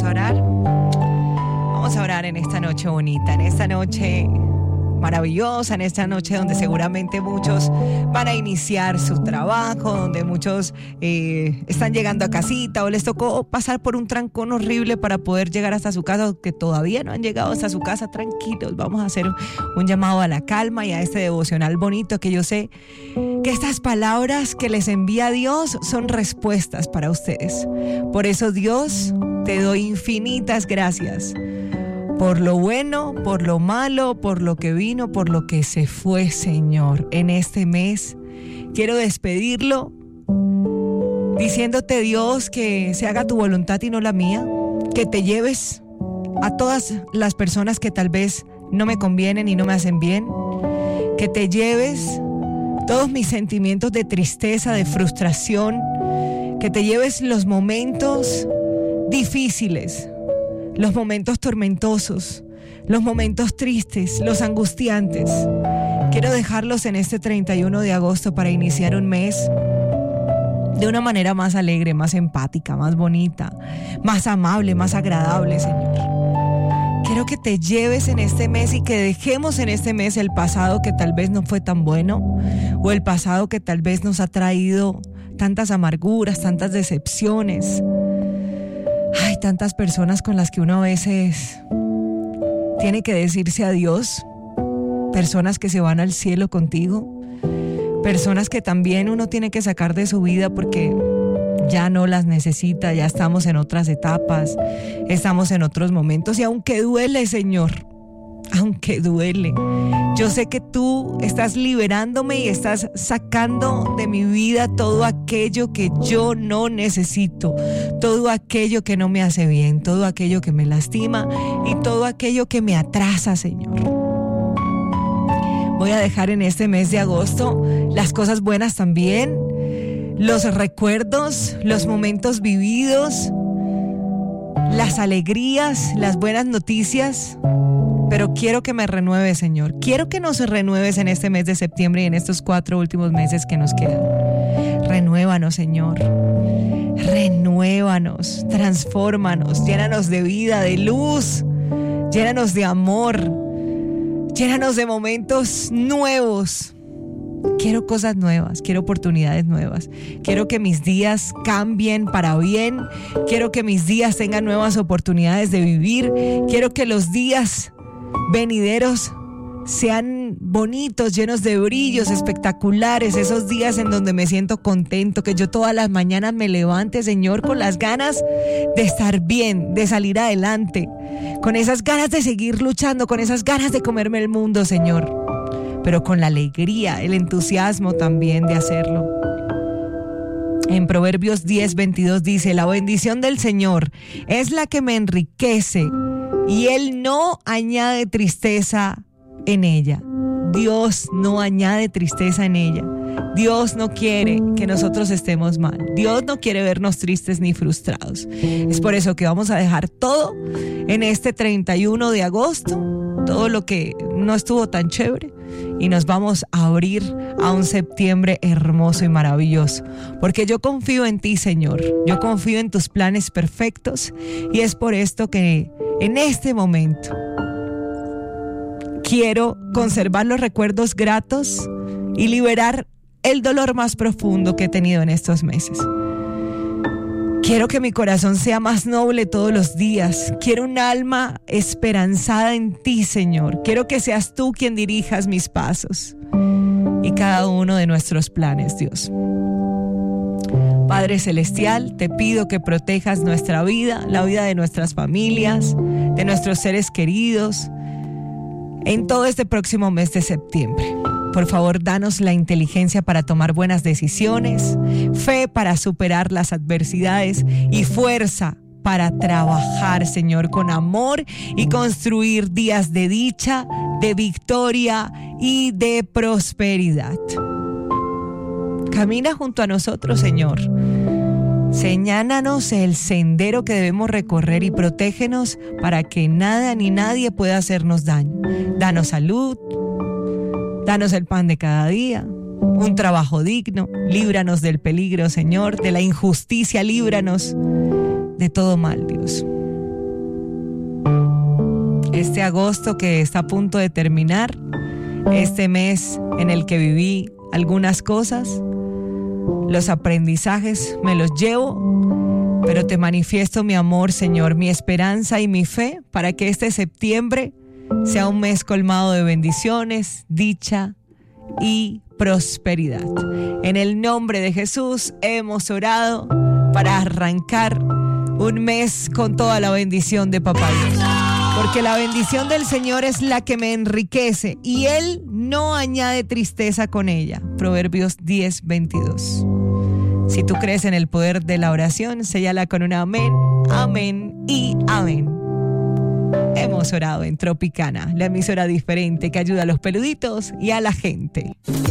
a orar. Vamos a orar en esta noche bonita, en esta noche maravillosa, en esta noche donde seguramente muchos van a iniciar su trabajo, donde muchos están llegando a casita o les tocó pasar por un trancón horrible para poder llegar hasta su casa, o que todavía no han llegado hasta su casa. Tranquilos, vamos a hacer un llamado a la calma y a este devocional bonito, que yo sé que estas palabras que les envía Dios son respuestas para ustedes. Por eso, Dios, te doy infinitas gracias por lo bueno, por lo malo, por lo que vino, por lo que se fue, Señor. En este mes quiero despedirlo diciéndote, Dios, que se haga tu voluntad y no la mía, que te lleves a todas las personas que tal vez no me convienen y no me hacen bien, que te lleves todos mis sentimientos de tristeza, de frustración, que te lleves los momentos difíciles, los momentos tormentosos, los momentos tristes, los angustiantes. Quiero dejarlos en este 31 de agosto para iniciar un mes de una manera más alegre, más empática, más bonita, más amable, más agradable, Señor. Quiero que te lleves en este mes y que dejemos en este mes el pasado que tal vez no fue tan bueno, o el pasado que tal vez nos ha traído tantas amarguras, tantas decepciones. Hay tantas personas con las que uno a veces tiene que decirse adiós, personas que se van al cielo contigo, personas que también uno tiene que sacar de su vida porque ya no las necesita, ya estamos en otras etapas, estamos en otros momentos, y aunque duele, Señor, aunque duele, yo sé que tú estás liberándome y estás sacando de mi vida todo aquello que yo no necesito, todo aquello que no me hace bien, todo aquello que me lastima y todo aquello que me atrasa, Señor. Voy a dejar en este mes de agosto las cosas buenas también, los recuerdos, los momentos vividos, las alegrías, las buenas noticias. Pero quiero que me renueves, Señor. Quiero que nos renueves en este mes de septiembre y en estos 4 últimos meses que nos quedan. Renuévanos, Señor. Renuévanos, transfórmanos, llénanos de vida, de luz, llénanos de amor, llénanos de momentos nuevos. Quiero cosas nuevas, quiero oportunidades nuevas. Quiero que mis días cambien para bien. Quiero que mis días tengan nuevas oportunidades de vivir. Quiero que los días venideros sean bonitos, llenos de brillos, espectaculares, esos días en donde me siento contento, que yo todas las mañanas me levante, Señor, con las ganas de estar bien, de salir adelante, con esas ganas de seguir luchando, con esas ganas de comerme el mundo, Señor, pero con la alegría, el entusiasmo también de hacerlo. En Proverbios 10:22 dice: la bendición del Señor es la que me enriquece y Él no añade tristeza en ella. Dios no añade tristeza en ella. Dios no quiere que nosotros estemos mal. Dios no quiere vernos tristes ni frustrados. Es por eso que vamos a dejar todo en este 31 de agosto, todo lo que no estuvo tan chévere, y nos vamos a abrir a un septiembre hermoso y maravilloso, porque yo confío en ti, Señor. Yo confío en tus planes perfectos, y es por esto que en este momento quiero conservar los recuerdos gratos y liberar el dolor más profundo que he tenido en estos meses. Quiero que mi corazón sea más noble todos los días. Quiero un alma esperanzada en ti, Señor. Quiero que seas tú quien dirijas mis pasos y cada uno de nuestros planes, Dios. Padre Celestial, te pido que protejas nuestra vida, la vida de nuestras familias, de nuestros seres queridos, en todo este próximo mes de septiembre. Por favor, danos la inteligencia para tomar buenas decisiones, fe para superar las adversidades y fuerza para trabajar, Señor, con amor y construir días de dicha, de victoria y de prosperidad. Camina junto a nosotros, Señor. Señálanos el sendero que debemos recorrer y protégenos para que nada ni nadie pueda hacernos daño. Danos salud, danos el pan de cada día, un trabajo digno, líbranos del peligro, Señor, de la injusticia, líbranos de todo mal, Dios. Este agosto que está a punto de terminar, este mes en el que viví algunas cosas, los aprendizajes me los llevo, pero te manifiesto mi amor, Señor, mi esperanza y mi fe para que este septiembre sea un mes colmado de bendiciones, dicha y prosperidad. En el nombre de Jesús hemos orado para arrancar un mes con toda la bendición de Papá Dios. Porque la bendición del Señor es la que me enriquece y Él no añade tristeza con ella. Proverbios 10:22. Si tú crees en el poder de la oración, séllala con un amén, amén y amén. Hemos orado en Tropicana, la emisora diferente que ayuda a los peluditos y a la gente.